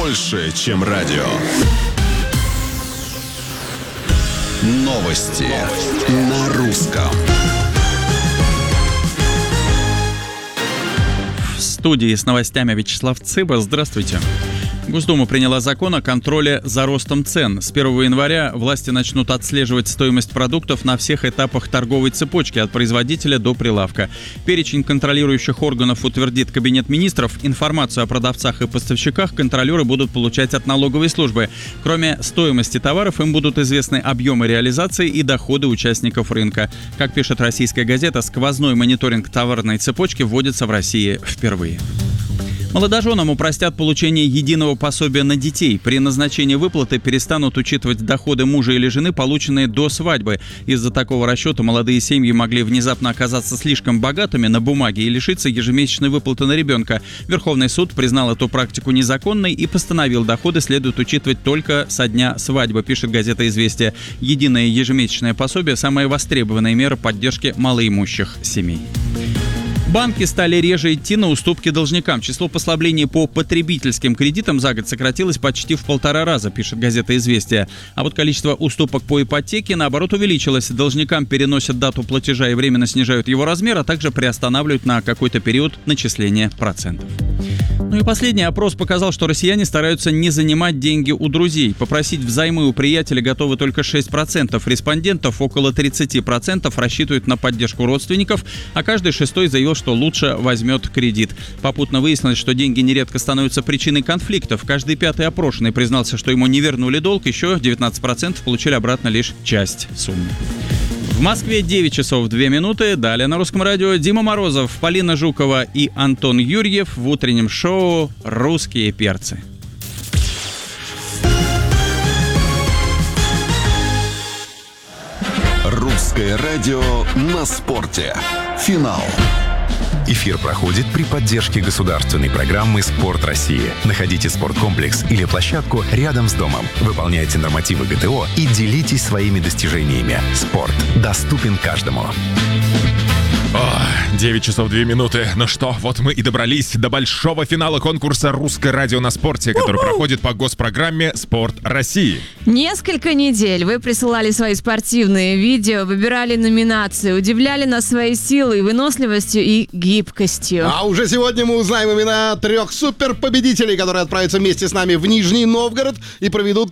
больше, чем радио. Новости на русском. В студии с новостями Вячеслав Цыба. Здравствуйте. Госдума приняла закон о контроле за ростом цен. С 1 января власти начнут отслеживать стоимость продуктов на всех этапах торговой цепочки, от производителя до прилавка. Перечень контролирующих органов утвердит Кабинет министров. Информацию о продавцах и поставщиках контролеры будут получать от налоговой службы. Кроме стоимости товаров, им будут известны объемы реализации и доходы участников рынка. Как пишет «Российская газета», сквозной мониторинг товарной цепочки вводится в России впервые. Молодоженам упростят получение единого пособия на детей. При назначении выплаты перестанут учитывать доходы мужа или жены, полученные до свадьбы. Из-за такого расчета молодые семьи могли внезапно оказаться слишком богатыми на бумаге и лишиться ежемесячной выплаты на ребенка. Верховный суд признал эту практику незаконной и постановил, доходы следует учитывать только со дня свадьбы, пишет газета «Известия». Единое ежемесячное пособие – самая востребованная мера поддержки малоимущих семей. Банки стали реже идти на уступки должникам. Число послаблений по потребительским кредитам за год сократилось почти в 1,5 раза, пишет газета «Известия». А вот количество уступок по ипотеке, наоборот, увеличилось. Должникам переносят дату платежа и временно снижают его размер, а также приостанавливают на какой-то период начисление процентов. Ну и последний опрос показал, что россияне стараются не занимать деньги у друзей. Попросить взаймы у приятеля готовы только 6% респондентов, около 30% рассчитывают на поддержку родственников, а каждый шестой заявил, что лучше возьмет кредит. Попутно выяснилось, что деньги нередко становятся причиной конфликтов. Каждый пятый опрошенный признался, что ему не вернули долг, еще 19% получили обратно лишь часть суммы. В Москве 9 часов 2 минуты. Далее на Русском радио Дима Морозов, Полина Жукова и Антон Юрьев в утреннем шоу «Русские перцы». Русское радио на спорте. Финал. Эфир проходит при поддержке государственной программы «Спорт России». Находите спорткомплекс или площадку рядом с домом. Выполняйте нормативы ГТО и делитесь своими достижениями. Спорт доступен каждому. 9 часов 2 минуты. Ну что, вот мы и добрались до большого финала конкурса «Русское радио на спорте», который проходит по госпрограмме «Спорт России». Несколько недель вы присылали свои спортивные видео, выбирали номинации, удивляли нас своей силой, выносливостью и гибкостью. А уже сегодня мы узнаем имена 3 суперпобедителей, которые отправятся вместе с нами в Нижний Новгород и проведут